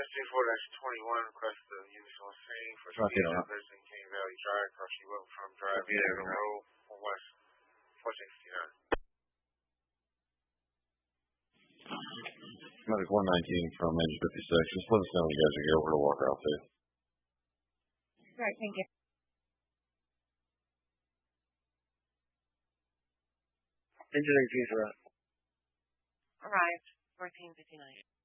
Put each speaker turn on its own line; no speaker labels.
24-21 request the units on scene for speed others in King Valley Drive, across the road from Drive Avenue Road from West 1469.
Medic 119 from Engine 56. Just let us know when you guys are over to walk out there.
All right, thank you.
Engine 18 for us.
Arrived, 1459.